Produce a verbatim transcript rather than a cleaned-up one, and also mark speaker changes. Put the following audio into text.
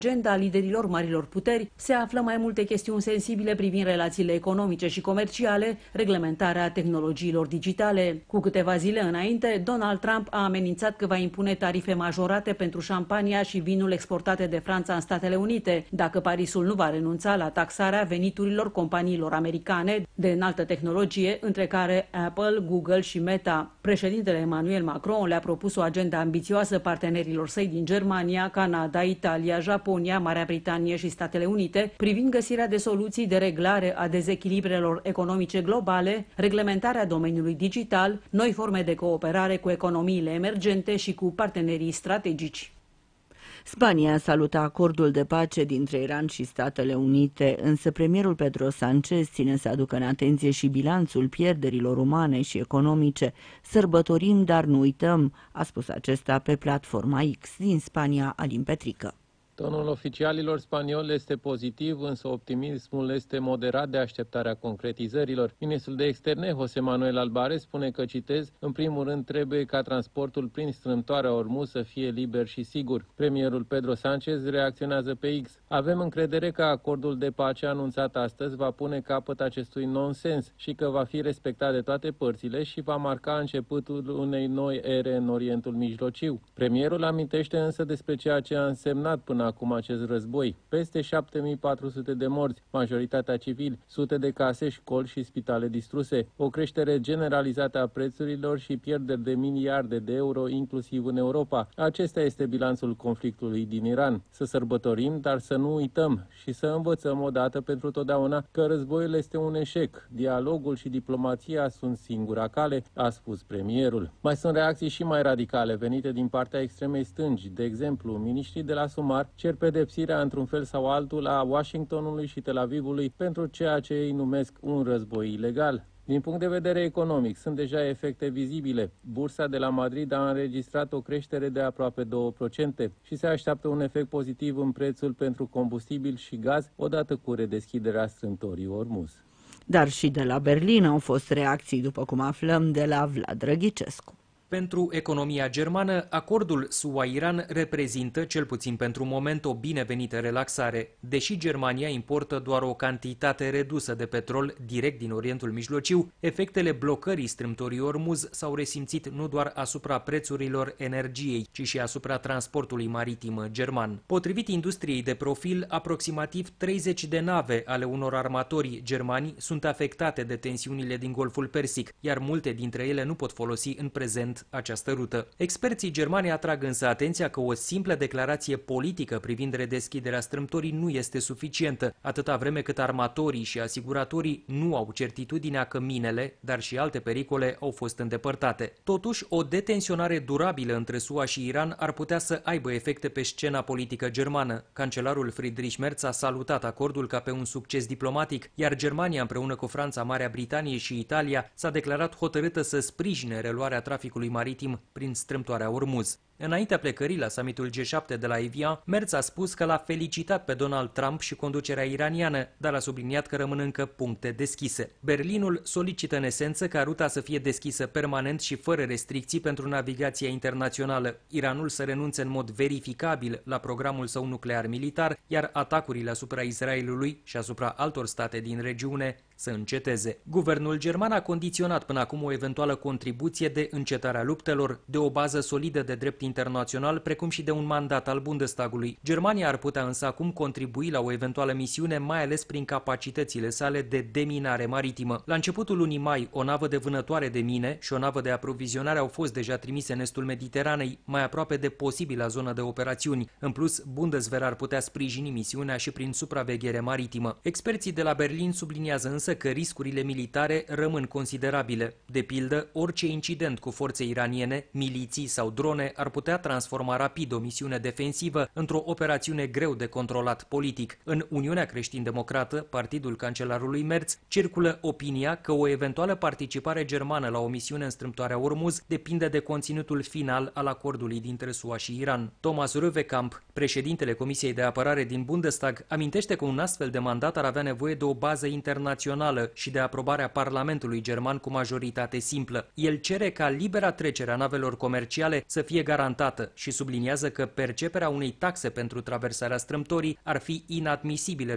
Speaker 1: agenda liderilor marilor puteri se află mai multe chestiuni sensibile privind relațiile economice și comerciale, reglementarea tehnologiilor digitale. Cu câteva zile înainte, Donald Trump a amenințat că va impune tarife majorate pentru șampania și vinul exportate de Franța în Statele Unite, dacă Parisul nu va renunța la taxarea veniturilor companiilor americane de înaltă tehnologie, între care Apple, Google și Meta. Președintele Emmanuel Macron le-a propus o agendă ambițioasă partenerilor săi din Germania, Canada, Italia, Japonia, Marea Britanie și Statele Unite, privind găsirea de soluții de reglare a dezechilibrelor economice globale, reglementarea domeniului digital, noi forme de cooperare cu economiile emergente și cu partenerii strategici.
Speaker 2: Spania salută acordul de pace dintre Iran și Statele Unite, însă premierul Pedro Sánchez ține să aducă în atenție și bilanțul pierderilor umane și economice. Sărbătorim, dar nu uităm, a spus acesta pe platforma X din Spania, Alin Petrică.
Speaker 3: Tonul oficialilor spanioli este pozitiv, însă optimismul este moderat de așteptarea concretizărilor. Ministrul de Externe, José Manuel Álvarez, spune că, citez, în primul rând trebuie ca transportul prin strâmtoarea Ormuz să fie liber și sigur. Premierul Pedro Sánchez reacționează pe X. Avem încredere că acordul de pace anunțat astăzi va pune capăt acestui nonsens și că va fi respectat de toate părțile și va marca începutul unei noi ere în Orientul Mijlociu. Premierul amintește însă despre ceea ce a însemnat până acum acest război. Peste șapte mii patru sute de morți, majoritatea civili, sute de case, școli și spitale distruse, o creștere generalizată a prețurilor și pierderi de miliarde de euro, inclusiv în Europa. Acesta este bilanțul conflictului din Iran. Să sărbătorim, dar să nu uităm și să învățăm odată pentru totdeauna că războiul este un eșec. Dialogul și diplomația sunt singura cale, a spus premierul. Mai sunt reacții și mai radicale venite din partea extremei stângi. De exemplu, miniștrii de la Sumar cer pedepsirea într-un fel sau altul a Washingtonului și Tel Avivului pentru ceea ce ei numesc un război ilegal. Din punct de vedere economic, sunt deja efecte vizibile. Bursa de la Madrid a înregistrat o creștere de aproape două la sută și se așteaptă un efect pozitiv în prețul pentru combustibil și gaz, odată cu redeschiderea strâmtorii Ormuz.
Speaker 2: Dar și de la Berlin au fost reacții, după cum aflăm de la Vlad Drăghicescu.
Speaker 4: Pentru economia germană, acordul S U A-Iran reprezintă, cel puțin pentru moment, o binevenită relaxare. Deși Germania importă doar o cantitate redusă de petrol direct din Orientul Mijlociu, efectele blocării strâmtorii Ormuz s-au resimțit nu doar asupra prețurilor energiei, ci și asupra transportului maritim german. Potrivit industriei de profil, aproximativ treizeci de nave ale unor armatori germani sunt afectate de tensiunile din Golful Persic, iar multe dintre ele nu pot folosi în prezent această rută. Experții germani atrag însă atenția că o simplă declarație politică privind redeschiderea strâmtorii nu este suficientă, atâta vreme cât armatorii și asiguratorii nu au certitudinea că minele, dar și alte pericole au fost îndepărtate. Totuși, o detensionare durabilă între S U A și Iran ar putea să aibă efecte pe scena politică germană. Cancelarul Friedrich Merz a salutat acordul ca pe un succes diplomatic, iar Germania, împreună cu Franța, Marea Britanie și Italia, s-a declarat hotărâtă să sprijine reluarea traficului maritim prin strâmtoarea Ormuz. Înaintea plecării la summitul G șapte de la Evian, Merz a spus că l-a felicitat pe Donald Trump și conducerea iraniană, dar a subliniat că rămân încă puncte deschise. Berlinul solicită în esență ca ruta să fie deschisă permanent și fără restricții pentru navigația internațională, Iranul să renunțe în mod verificabil la programul său nuclear militar, iar atacurile asupra Israelului și asupra altor state din regiune să înceteze. Guvernul german a condiționat până acum o eventuală contribuție de încetarea luptelor, de o bază solidă de drept internațional, precum și de un mandat al Bundestagului. Germania ar putea însă acum contribui la o eventuală misiune, mai ales prin capacitățile sale de deminare maritimă. La începutul lunii mai, o navă de vânătoare de mine și o navă de aprovizionare au fost deja trimise în estul Mediteranei, mai aproape de posibila zonă de operațiuni. În plus, Bundeswehr ar putea sprijini misiunea și prin supraveghere maritimă. Experții de la Berlin subliniază însă că riscurile militare rămân considerabile. De pildă, orice incident cu forțe iraniene, miliții sau drone ar putea transforma rapid o misiune defensivă într-o operațiune greu de controlat politic. În Uniunea Creștin-Democrată, partidul cancelarului Merz, circulă opinia că o eventuală participare germană la o misiune în strâmtoarea Ormuz depinde de conținutul final al acordului dintre S U A și Iran. Thomas Röwekamp, președintele Comisiei de Apărare din Bundestag, amintește că un astfel de mandat ar avea nevoie de o bază internațională și de aprobarea Parlamentului german cu majoritate simplă. El cere ca libera trecere a navelor comerciale să fie garantată garantată și subliniază că perceperea unei taxe pentru traversarea strâmtorii ar fi inadmisibilă